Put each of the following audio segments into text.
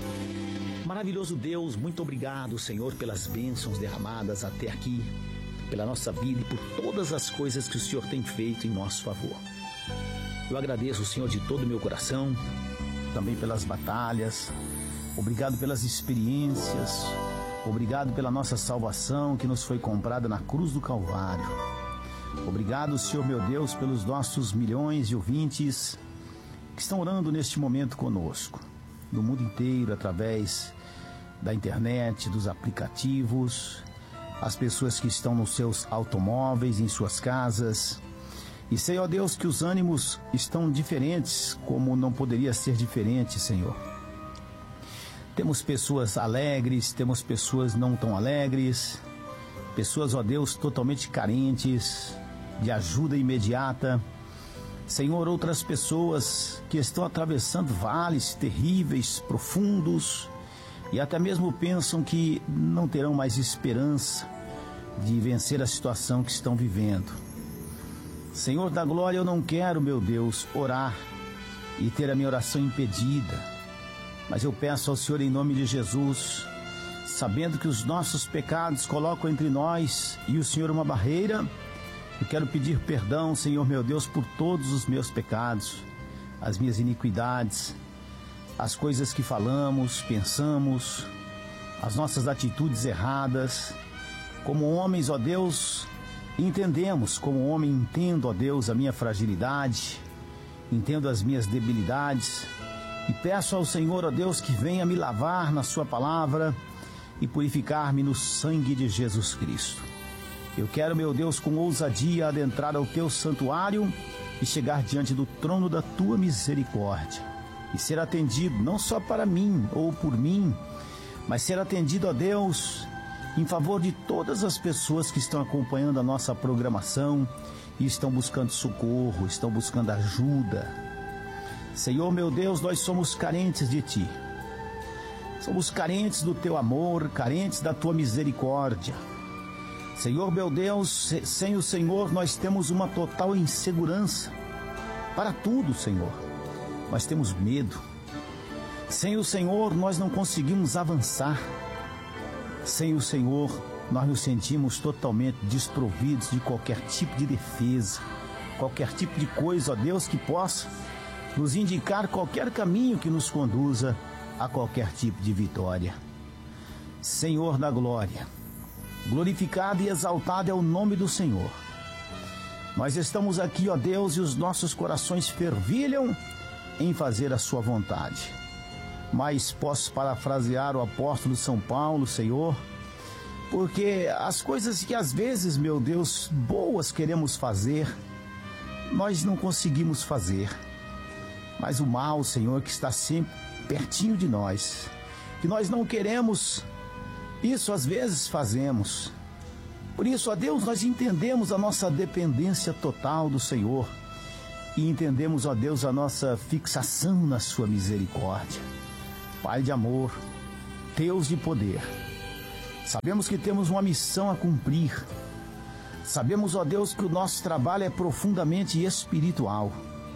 Maravilhoso Deus, muito obrigado, Senhor, pelas bênçãos derramadas até aqui, pela nossa vida e por todas as coisas que o Senhor tem feito em nosso favor. Eu agradeço, Senhor, de todo o meu coração, também pelas batalhas, obrigado pelas experiências, obrigado pela nossa salvação que nos foi comprada na cruz do Calvário. Obrigado, Senhor meu Deus, pelos nossos milhões de ouvintes que estão orando neste momento conosco, no mundo inteiro, através da internet, dos aplicativos, as pessoas que estão nos seus automóveis, em suas casas. E sei, ó Deus, que os ânimos estão diferentes, como não poderia ser diferente, Senhor. Temos pessoas alegres, temos pessoas não tão alegres, pessoas, ó Deus, totalmente carentes de ajuda imediata. Senhor, outras pessoas que estão atravessando vales terríveis, profundos, e até mesmo pensam que não terão mais esperança de vencer a situação que estão vivendo. Senhor da glória, eu não quero, meu Deus, orar e ter a minha oração impedida, mas eu peço ao Senhor em nome de Jesus, sabendo que os nossos pecados colocam entre nós e o Senhor uma barreira. Eu quero pedir perdão, Senhor meu Deus, por todos os meus pecados, as minhas iniquidades, as coisas que falamos, pensamos, as nossas atitudes erradas. Como homens, ó Deus, entendemos, como homem entendo, ó Deus, a minha fragilidade, entendo as minhas debilidades e peço ao Senhor, ó Deus, que venha me lavar na sua palavra e purificar-me no sangue de Jesus Cristo. Eu quero, meu Deus, com ousadia adentrar ao teu santuário e chegar diante do trono da tua misericórdia e ser atendido não só para mim ou por mim, mas ser atendido, ó Deus, em favor de todas as pessoas que estão acompanhando a nossa programação e estão buscando socorro, estão buscando ajuda. Senhor, meu Deus, nós somos carentes de Ti. Somos carentes do Teu amor, carentes da Tua misericórdia. Senhor, meu Deus, sem o Senhor nós temos uma total insegurança para tudo, Senhor. Nós temos medo. Sem o Senhor nós não conseguimos avançar. Sem o Senhor nós nos sentimos totalmente desprovidos de qualquer tipo de defesa, qualquer tipo de coisa, ó Deus, que possa nos indicar qualquer caminho que nos conduza a qualquer tipo de vitória. Senhor da glória, glorificado e exaltado é o nome do Senhor. Nós estamos aqui, ó Deus, e os nossos corações fervilham em fazer a sua vontade. Mas posso parafrasear o apóstolo São Paulo, Senhor, porque as coisas que às vezes, meu Deus, boas queremos fazer, nós não conseguimos fazer. Mas o mal, Senhor, que está sempre pertinho de nós, que nós não queremos, isso às vezes fazemos. Por isso, ó Deus, nós entendemos a nossa dependência total do Senhor e entendemos, ó Deus, a nossa fixação na sua misericórdia. Pai de amor, Deus de poder, sabemos que temos uma missão a cumprir. Sabemos, ó Deus, que o nosso trabalho é profundamente espiritual.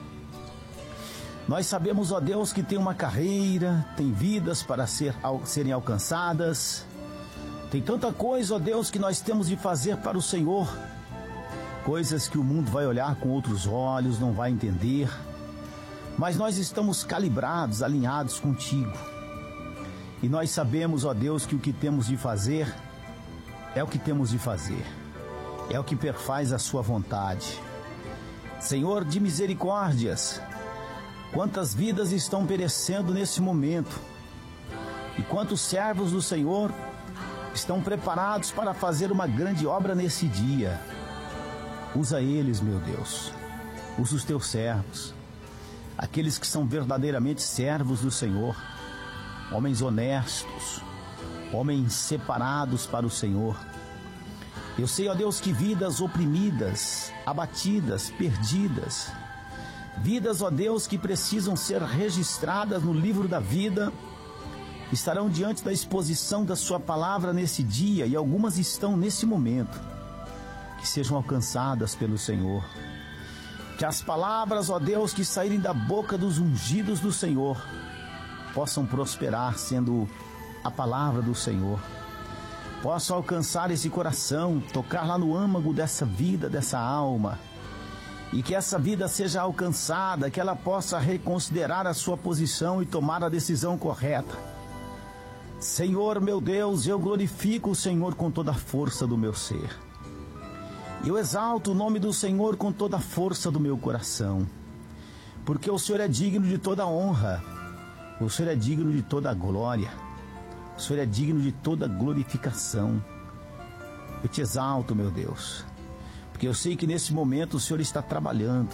Nós sabemos, ó Deus, que tem uma carreira, tem vidas para serem alcançadas. Tem tanta coisa, ó Deus, que nós temos de fazer para o Senhor. Coisas que o mundo vai olhar com outros olhos, não vai entender. Mas nós estamos calibrados, alinhados contigo. E nós sabemos, ó Deus, que o que temos de fazer é o que temos de fazer. É o que perfaz a sua vontade. Senhor de misericórdias, quantas vidas estão perecendo nesse momento e quantos servos do Senhor estão preparados para fazer uma grande obra nesse dia. Usa eles, meu Deus. Usa os teus servos, aqueles que são verdadeiramente servos do Senhor, homens honestos, homens separados para o Senhor. Eu sei, ó Deus, que vidas oprimidas, abatidas, perdidas, vidas, ó Deus, que precisam ser registradas no livro da vida, estarão diante da exposição da sua palavra nesse dia, e algumas estão nesse momento. Que sejam alcançadas pelo Senhor. Que as palavras, ó Deus, que saírem da boca dos ungidos do Senhor possam prosperar, sendo a palavra do Senhor. Possam alcançar esse coração, tocar lá no âmago dessa vida, dessa alma, e que essa vida seja alcançada, que ela possa reconsiderar a sua posição e tomar a decisão correta. Senhor, meu Deus, eu glorifico o Senhor com toda a força do meu ser. Eu exalto o nome do Senhor com toda a força do meu coração, porque o Senhor é digno de toda honra, o Senhor é digno de toda glória, o Senhor é digno de toda glorificação. Eu te exalto, meu Deus, porque eu sei que nesse momento o Senhor está trabalhando.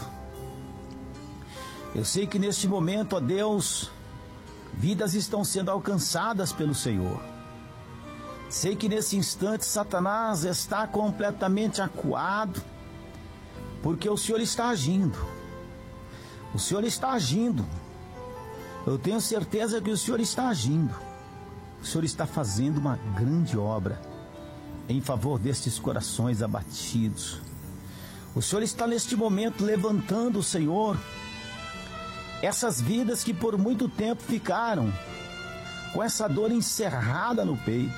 Eu sei que neste momento, ó Deus, vidas estão sendo alcançadas pelo Senhor. Sei que nesse instante Satanás está completamente acuado, porque o Senhor está agindo. O Senhor está agindo. Eu tenho certeza que o Senhor está agindo. O Senhor está fazendo uma grande obra em favor destes corações abatidos. O Senhor está neste momento levantando, Senhor, essas vidas que por muito tempo ficaram com essa dor encerrada no peito.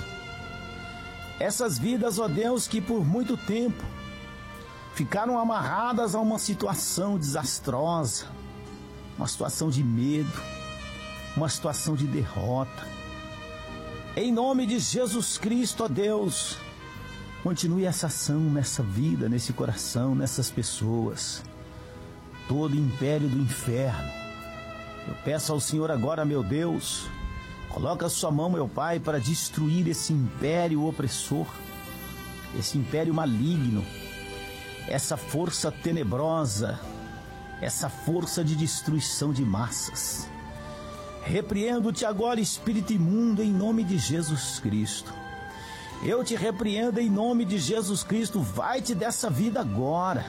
Essas vidas, ó Deus, que por muito tempo ficaram amarradas a uma situação desastrosa, uma situação de medo, uma situação de derrota. Em nome de Jesus Cristo, ó Deus, continue essa ação nessa vida, nesse coração, nessas pessoas. Todo império do inferno, eu peço ao Senhor agora, meu Deus, coloca a sua mão, meu Pai, para destruir esse império opressor, esse império maligno, essa força tenebrosa, essa força de destruição de massas. Repreendo-te agora, espírito imundo, em nome de Jesus Cristo. Eu te repreendo em nome de Jesus Cristo. Vai-te dessa vida agora.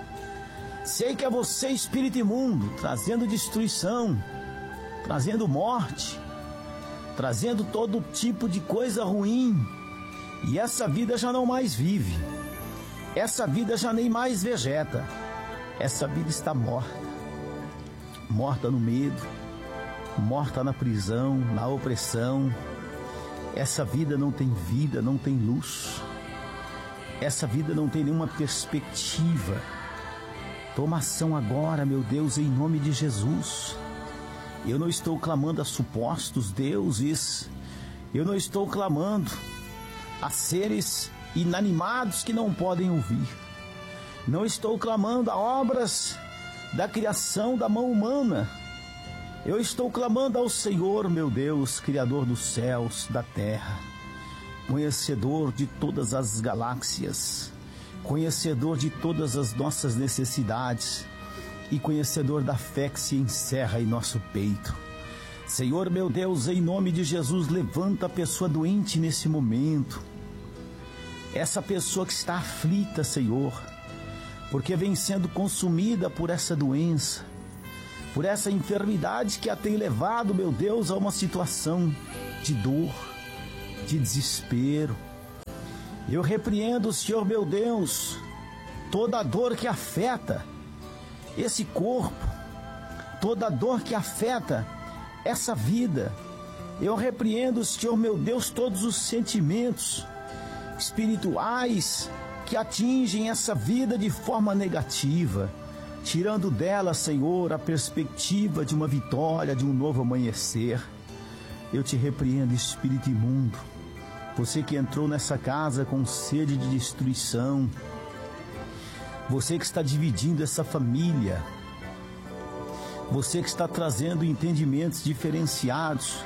Sei que é você, espírito imundo, trazendo destruição, trazendo morte, trazendo todo tipo de coisa ruim. E essa vida já não mais vive. Essa vida já nem mais vegeta. Essa vida está morta. Morta no medo, morta na prisão, na opressão. Essa vida não tem vida, não tem luz. Essa vida não tem nenhuma perspectiva. Toma ação agora, meu Deus, em nome de Jesus. Eu não estou clamando a supostos deuses. Eu não estou clamando a seres inanimados que não podem ouvir. Não estou clamando a obras da criação da mão humana. Eu estou clamando ao Senhor, meu Deus, Criador dos céus, da terra, conhecedor de todas as galáxias, conhecedor de todas as nossas necessidades e conhecedor da fé que se encerra em nosso peito. Senhor, meu Deus, em nome de Jesus, levanta a pessoa doente nesse momento. Essa pessoa que está aflita, Senhor, porque vem sendo consumida por essa doença, por essa enfermidade que a tem levado, meu Deus, a uma situação de dor, de desespero. Eu repreendo, Senhor, meu Deus, toda a dor que afeta esse corpo, toda a dor que afeta essa vida. Eu repreendo, Senhor, meu Deus, todos os sentimentos espirituais que atingem essa vida de forma negativa, tirando dela, Senhor, a perspectiva de uma vitória, de um novo amanhecer. Eu te repreendo, espírito imundo, você que entrou nessa casa com sede de destruição, você que está dividindo essa família, você que está trazendo entendimentos diferenciados,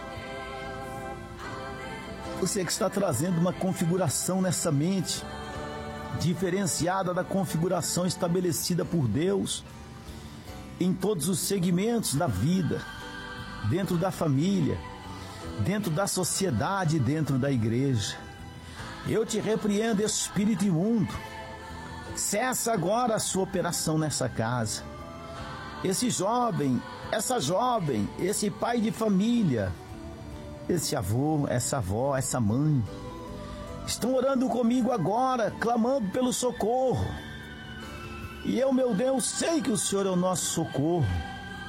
você que está trazendo uma configuração nessa mente diferenciada da configuração estabelecida por Deus em todos os segmentos da vida, dentro da família, dentro da sociedade, dentro da igreja. Eu te repreendo, espírito imundo. Cessa agora a sua operação nessa casa. Esse jovem, essa jovem, esse pai de família, esse avô, essa avó, essa mãe, estão orando comigo agora, clamando pelo socorro. E eu, meu Deus, sei que o Senhor é o nosso socorro.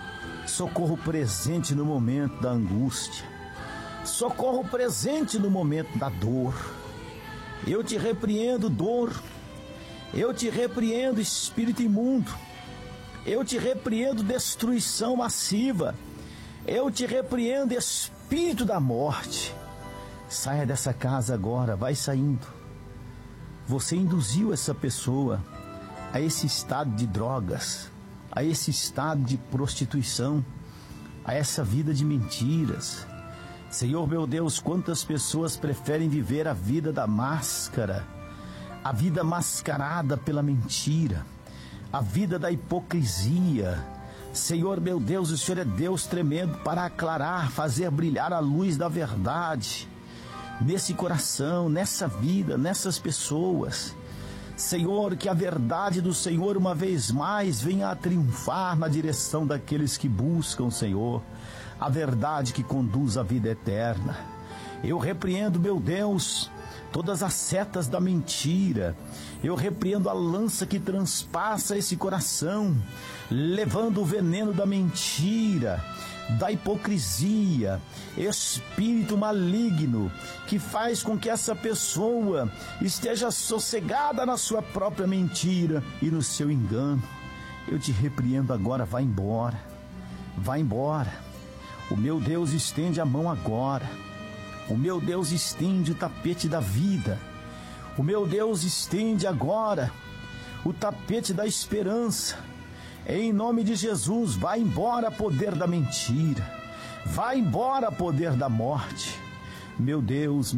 socorro presente no momento da angústia, socorro presente no momento da dor. Eu te repreendo, dor, eu te repreendo, espírito imundo, eu te repreendo, destruição massiva, eu te repreendo, espírito da morte. Saia dessa casa agora, vai saindo. Você induziu essa pessoa a esse estado de drogas, a esse estado de prostituição, a essa vida de mentiras. Senhor meu Deus, quantas pessoas preferem viver a vida da máscara, a vida mascarada pela mentira, a vida da hipocrisia. Senhor meu Deus, o Senhor é Deus tremendo para aclarar, fazer brilhar a luz da verdade nesse coração, nessa vida, nessas pessoas. Senhor, que a verdade do Senhor uma vez mais venha a triunfar na direção daqueles que buscam, Senhor, a verdade que conduz à vida eterna. Eu repreendo, meu Deus, todas as setas da mentira. Eu repreendo a lança que transpassa esse coração, levando o veneno da mentira, da hipocrisia, espírito maligno, que faz com que essa pessoa esteja sossegada na sua própria mentira e no seu engano. Eu te repreendo agora, vai embora, vai embora. O meu Deus estende a mão agora. O meu Deus estende o tapete da vida. O meu Deus estende agora o tapete da esperança. Em nome de Jesus, vai embora poder da mentira. Vai embora poder da morte. Meu Deus,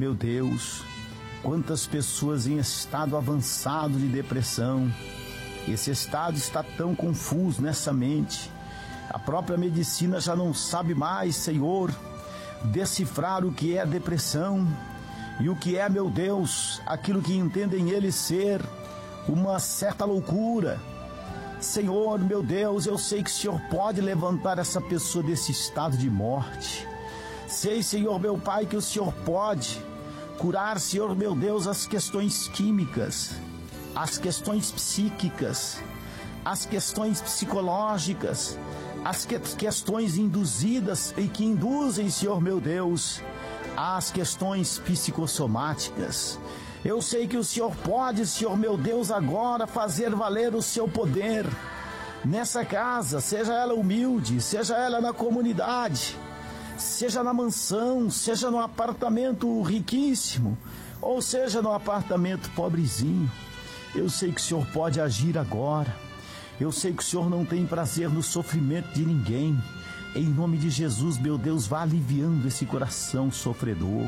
quantas pessoas em estado avançado de depressão. Esse estado está tão confuso nessa mente. A própria medicina já não sabe mais, Senhor, decifrar o que é depressão e o que é, meu Deus, aquilo que entendem eles ser uma certa loucura. Senhor, meu Deus, eu sei que o Senhor pode levantar essa pessoa desse estado de morte. Sei, Senhor, meu Pai, que o Senhor pode curar, Senhor, meu Deus, as questões químicas, as questões psíquicas, as questões psicológicas, as questões induzidas e que induzem, Senhor, meu Deus, as questões psicossomáticas. Eu sei que o Senhor pode, Senhor meu Deus, agora fazer valer o seu poder nessa casa, seja ela humilde, seja ela na comunidade, seja na mansão, seja no apartamento riquíssimo, ou seja no apartamento pobrezinho. Eu sei que o Senhor pode agir agora. Eu sei que o Senhor não tem prazer no sofrimento de ninguém. Em nome de Jesus, meu Deus, vá aliviando esse coração sofredor.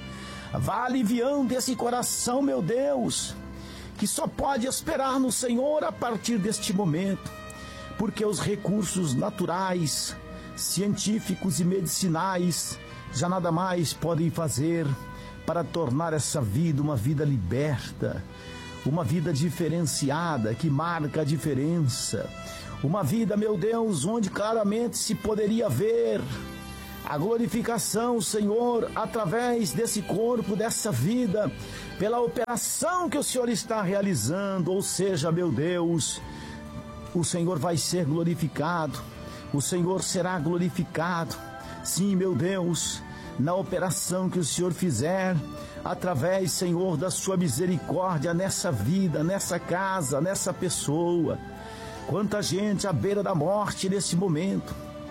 Vá aliviando esse coração, meu Deus, que só pode esperar no Senhor a partir deste momento, porque os recursos naturais, científicos e medicinais já nada mais podem fazer para tornar essa vida uma vida liberta, uma vida diferenciada, que marca a diferença, uma vida, meu Deus, onde claramente se poderia ver a glorificação, Senhor, através desse corpo, dessa vida, pela operação que o Senhor está realizando. Ou seja, meu Deus, o Senhor vai ser glorificado, o Senhor será glorificado. Sim, meu Deus, na operação que o Senhor fizer, através, Senhor, da sua misericórdia nessa vida, nessa casa, nessa pessoa. Quanta gente à beira da morte nesse momento.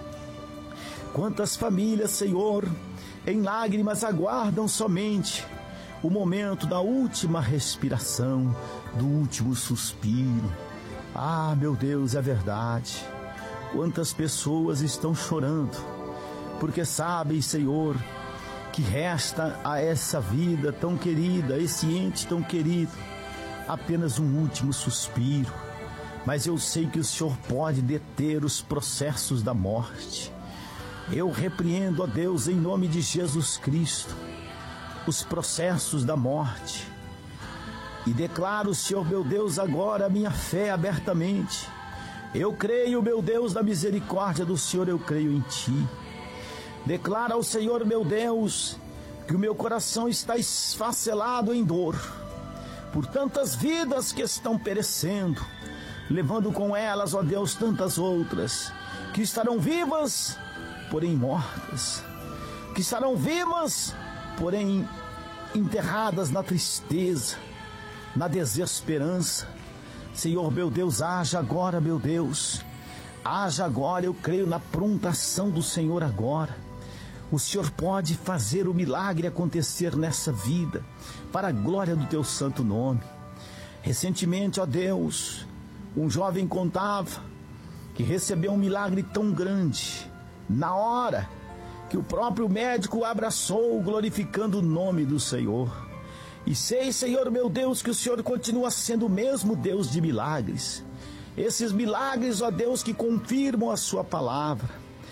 Quantas famílias, Senhor, em lágrimas aguardam somente o momento da última respiração, do último suspiro. Ah, meu Deus, é verdade. Quantas pessoas estão chorando, porque sabem, Senhor, que resta a essa vida tão querida, esse ente tão querido, apenas um último suspiro. Mas eu sei que o Senhor pode deter os processos da morte. Eu repreendo, ó Deus, em nome de Jesus Cristo, os processos da morte. E declaro, Senhor, meu Deus, agora a minha fé abertamente. Eu creio, meu Deus, na misericórdia do Senhor, eu creio em Ti. Declara ao Senhor, meu Deus, que o meu coração está esfacelado em dor por tantas vidas que estão perecendo, levando com elas, ó Deus, tantas outras. que estarão vivas, porém mortas, que estarão vivas, porém enterradas na tristeza, na desesperança. Senhor meu Deus, haja agora, meu Deus, haja agora. Eu creio na pronta ação do Senhor agora. O Senhor pode fazer o milagre acontecer nessa vida, para a glória do teu santo nome. Recentemente, ó Deus, um jovem contava que recebeu um milagre tão grande, na hora que o próprio médico o abraçou, glorificando o nome do Senhor. E sei, Senhor meu Deus, que o Senhor continua sendo o mesmo Deus de milagres. Esses milagres, ó Deus, que confirmam a sua palavra.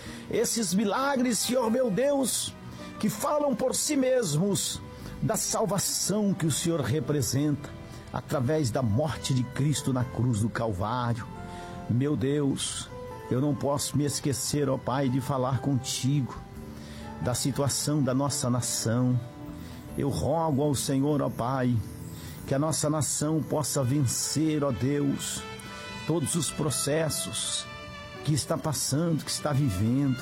Esses milagres, Senhor meu Deus, que falam por si mesmos da salvação que o Senhor representa através da morte de Cristo na cruz do Calvário. Meu Deus, eu não posso me esquecer, ó Pai, de falar contigo da situação da nossa nação. Eu rogo ao Senhor, ó Pai, que a nossa nação possa vencer, ó Deus, todos os processos que está passando, que está vivendo.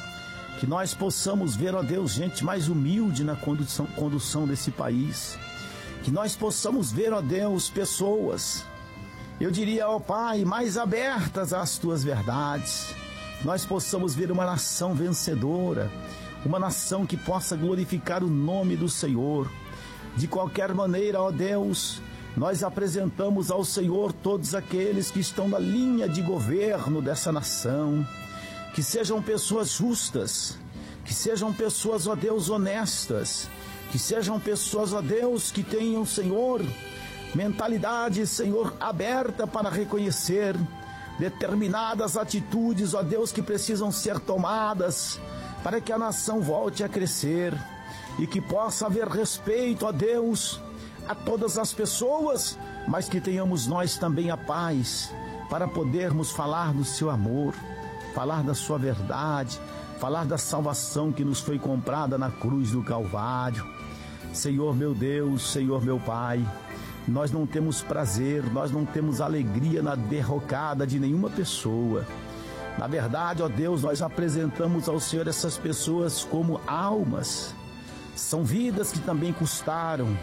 Que nós possamos ver, ó Deus, gente mais humilde na condução desse país. Que nós possamos ver, ó Deus, pessoas, eu diria, ó Pai, mais abertas às tuas verdades. Nós possamos ver uma nação vencedora, uma nação que possa glorificar o nome do Senhor. De qualquer maneira, ó Deus, nós apresentamos ao Senhor todos aqueles que estão na linha de governo dessa nação. Que sejam pessoas justas, que sejam pessoas, ó Deus, honestas, que sejam pessoas, ó Deus, que tenham, Senhor, mentalidade, Senhor, aberta para reconhecer determinadas atitudes, ó Deus, que precisam ser tomadas para que a nação volte a crescer e que possa haver respeito, ó Deus, a todas as pessoas, mas que tenhamos nós também a paz para podermos falar do seu amor, falar da sua verdade, falar da salvação que nos foi comprada na cruz do Calvário. Senhor meu Deus, Senhor meu Pai, nós não temos prazer, nós não temos alegria na derrocada de nenhuma pessoa. Na verdade, ó Deus, nós apresentamos ao Senhor essas pessoas como almas. São vidas que também custaram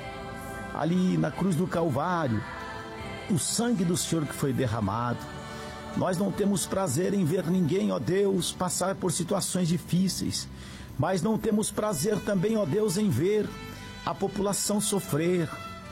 ali na cruz do Calvário o sangue do Senhor que foi derramado. Nós não temos prazer em ver ninguém, ó Deus, passar por situações difíceis, mas não temos prazer também, ó Deus, em ver a população sofrer,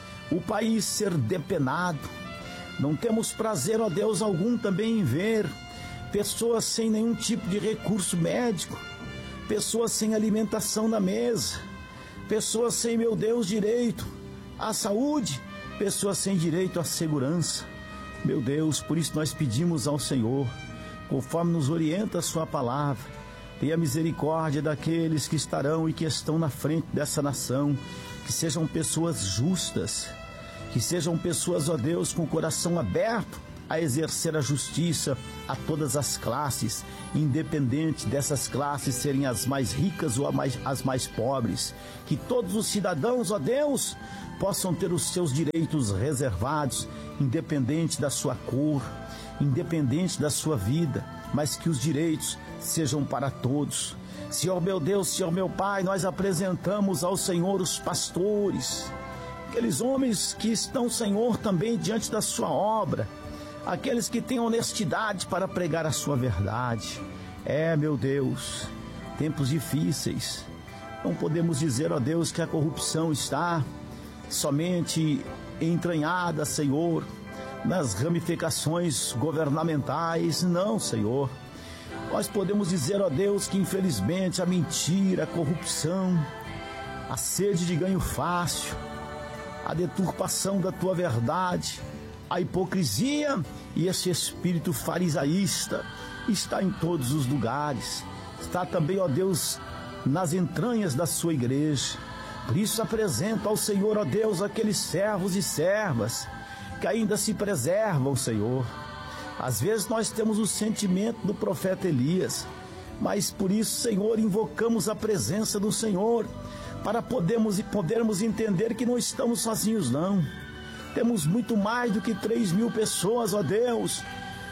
o país ser depenado. Não temos prazer, ó Deus, algum também em ver pessoas sem nenhum tipo de recurso médico, pessoas sem alimentação na mesa, pessoas sem, meu Deus, direito à saúde, pessoas sem direito à segurança. Meu Deus, por isso nós pedimos ao Senhor, conforme nos orienta a sua palavra, tenha misericórdia daqueles que estarão e que estão na frente dessa nação, que sejam pessoas justas, que sejam pessoas, ó Deus, com o coração aberto a exercer a justiça a todas as classes, independente dessas classes serem as mais ricas ou as mais pobres. Que todos os cidadãos, ó Deus, possam ter os seus direitos reservados, independente da sua cor, independente da sua vida, mas que os direitos sejam para todos. Senhor meu Deus, Senhor meu Pai, nós apresentamos ao Senhor os pastores, aqueles homens que estão, Senhor, também diante da sua obra, aqueles que têm honestidade para pregar a sua verdade. Meu Deus, tempos difíceis. Não podemos dizer, ó Deus, que a corrupção está somente entranhada, Senhor, nas ramificações governamentais. Não, Senhor. Nós podemos dizer, ó Deus, que infelizmente a mentira, a corrupção, a sede de ganho fácil, a deturpação da tua verdade, a hipocrisia e esse espírito farisaísta está em todos os lugares. Está também, ó Deus, nas entranhas da sua igreja. Por isso apresento ao Senhor, ó Deus, aqueles servos e servas que ainda se preservam, Senhor. Às vezes nós temos o sentimento do profeta Elias, mas por isso, Senhor, invocamos a presença do Senhor para podermos entender que não estamos sozinhos, não. Temos muito mais do que 3.000 pessoas, ó Deus,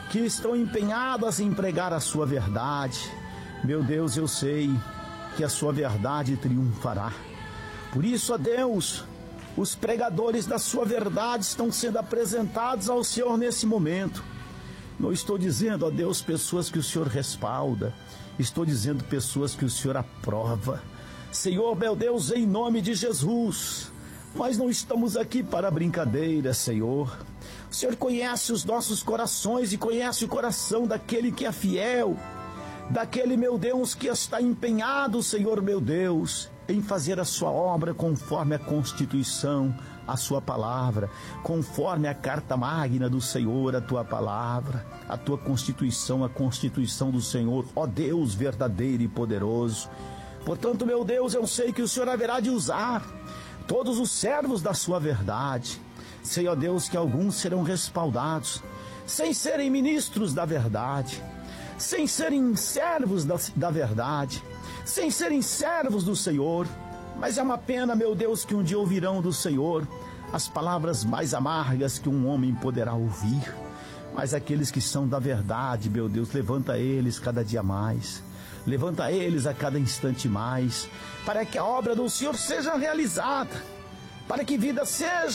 que estão empenhadas em pregar a sua verdade. Meu Deus, eu sei que a sua verdade triunfará. Por isso, ó Deus, os pregadores da sua verdade estão sendo apresentados ao Senhor nesse momento. Não estou dizendo, ó Deus, pessoas que o Senhor respalda. Estou dizendo pessoas que o Senhor aprova. Senhor, meu Deus, em nome de Jesus, nós não estamos aqui para brincadeira, Senhor. O Senhor conhece os nossos corações e conhece o coração daquele que é fiel, daquele, meu Deus, que está empenhado, Senhor, meu Deus, em fazer a sua obra conforme a Constituição, a sua palavra, conforme a carta magna do Senhor, a tua palavra, a tua Constituição, a Constituição do Senhor, ó Deus verdadeiro e poderoso. Portanto, meu Deus, eu sei que o Senhor haverá de usar todos os servos da sua verdade. Sei, ó Deus, que alguns serão respaldados, sem serem ministros da verdade, sem serem servos da verdade, sem serem servos do Senhor. Mas é uma pena, meu Deus, que um dia ouvirão do Senhor as palavras mais amargas que um homem poderá ouvir. Mas aqueles que são da verdade, meu Deus, levanta eles cada dia mais. Levanta eles a cada instante mais, para que a obra do Senhor seja realizada, para que vidas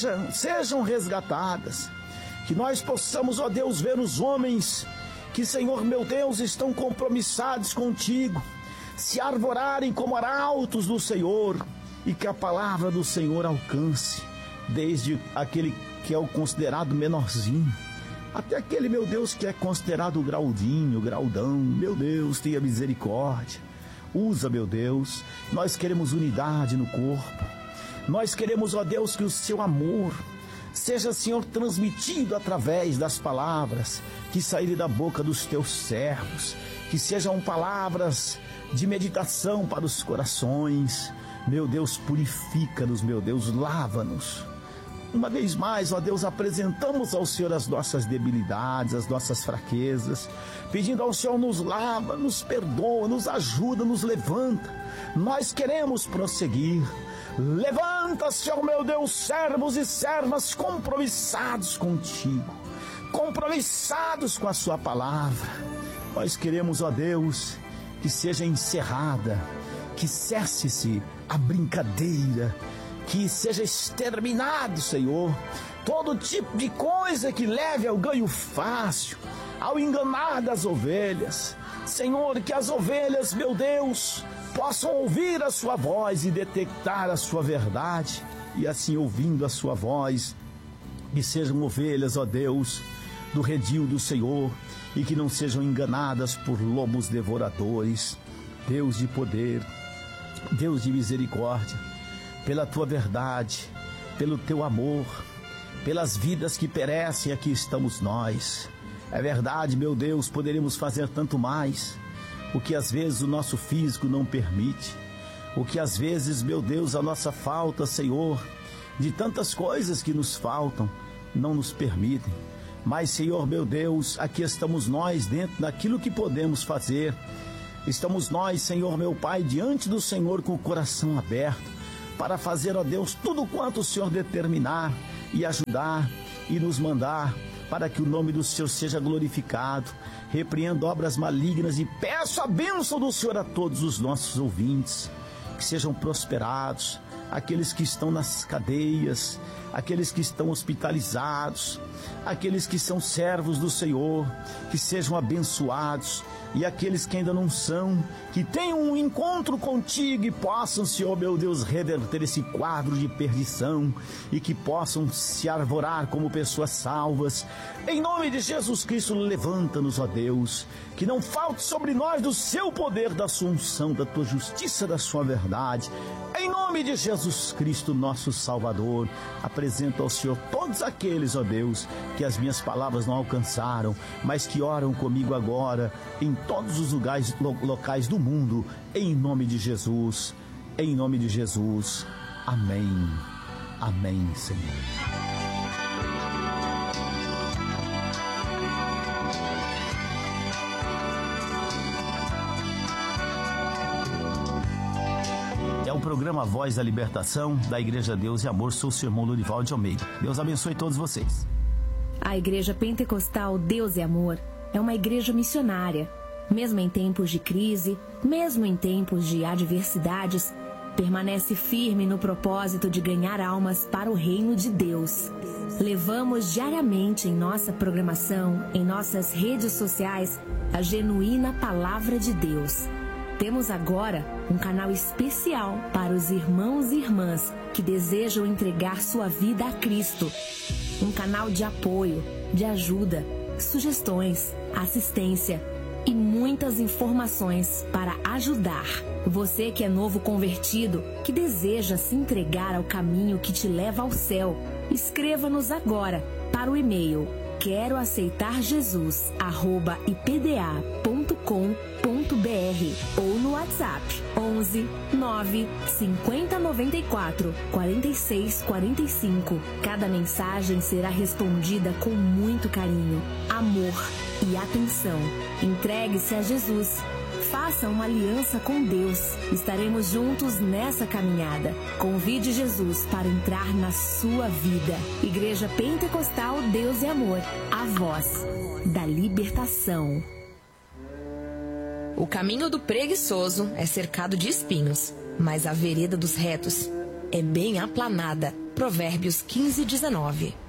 sejam resgatadas. Que nós possamos, ó Deus, ver os homens que, Senhor, meu Deus, estão compromissados contigo, se arvorarem como arautos do Senhor, e que a palavra do Senhor alcance, desde aquele que é o considerado menorzinho, até aquele, meu Deus, que é considerado graudinho, graudão. Meu Deus, tenha misericórdia. Usa, meu Deus. Nós queremos unidade no corpo. Nós queremos, ó Deus, que o seu amor seja, Senhor, transmitido através das palavras que saírem da boca dos teus servos. Que sejam palavras de meditação para os corações. Meu Deus, purifica-nos, meu Deus, lava-nos. Uma vez mais, ó Deus, apresentamos ao Senhor as nossas debilidades, as nossas fraquezas, pedindo ao Senhor, nos lava, nos perdoa, nos ajuda, nos levanta. Nós queremos prosseguir. Levanta, Senhor, meu Deus, servos e servas compromissados contigo, compromissados com a sua palavra. Nós queremos, ó Deus, que seja encerrada, que cesse-se a brincadeira, que seja exterminado, Senhor, todo tipo de coisa que leve ao ganho fácil, ao enganar das ovelhas. Senhor, que as ovelhas, meu Deus, possam ouvir a sua voz e detectar a sua verdade, e assim, ouvindo a sua voz, que sejam ovelhas, ó Deus, do redil do Senhor, e que não sejam enganadas por lobos devoradores. Deus de poder, Deus de misericórdia, pela tua verdade, pelo teu amor, pelas vidas que perecem, aqui estamos nós. É verdade, meu Deus, poderíamos fazer tanto mais, o que às vezes o nosso físico não permite, o que às vezes, meu Deus, a nossa falta, Senhor, de tantas coisas que nos faltam, não nos permitem. Mas, Senhor, meu Deus, aqui estamos nós dentro daquilo que podemos fazer. Estamos nós, Senhor, meu Pai, diante do Senhor com o coração aberto, para fazer, ó Deus, tudo quanto o Senhor determinar e ajudar e nos mandar, para que o nome do Senhor seja glorificado. Repreendo obras malignas e peço a bênção do Senhor a todos os nossos ouvintes, que sejam prosperados, aqueles que estão nas cadeias, aqueles que estão hospitalizados, aqueles que são servos do Senhor, que sejam abençoados, e aqueles que ainda não são, que tenham um encontro contigo e possam, Senhor, meu Deus, reverter esse quadro de perdição e que possam se arvorar como pessoas salvas. Em nome de Jesus Cristo, levanta-nos, ó Deus, que não falte sobre nós do seu poder, da sua unção, da tua justiça, da sua verdade. Em nome de Jesus Cristo, nosso Salvador, apresento ao Senhor todos aqueles, ó Deus, que as minhas palavras não alcançaram, mas que oram comigo agora, em todos os locais do mundo, em nome de Jesus, em nome de Jesus. Amém. Amém, Senhor. É o programa Voz da Libertação da Igreja Deus e Amor. Sou o seu irmão Lurival de Almeida. Deus abençoe todos vocês. A Igreja Pentecostal Deus e Amor é uma igreja missionária. Mesmo em tempos de crise, mesmo em tempos de adversidades, permanece firme no propósito de ganhar almas para o reino de Deus. Levamos diariamente em nossa programação, em nossas redes sociais, a genuína palavra de Deus. Temos agora um canal especial para os irmãos e irmãs que desejam entregar sua vida a Cristo. Um canal de apoio, de ajuda, sugestões, assistência e muitas informações para ajudar. Você que é novo convertido, que deseja se entregar ao caminho que te leva ao céu, escreva-nos agora para o e-mail queroaceitarjesus@ipda.com.br ou no WhatsApp 11 9 50 94 46 45. Cada mensagem será respondida com muito carinho, amor e atenção. Entregue-se a Jesus. Faça uma aliança com Deus. Estaremos juntos nessa caminhada. Convide Jesus para entrar na sua vida. Igreja Pentecostal Deus e Amor. A voz da libertação. O caminho do preguiçoso é cercado de espinhos, mas a vereda dos retos é bem aplanada. Provérbios 15:19.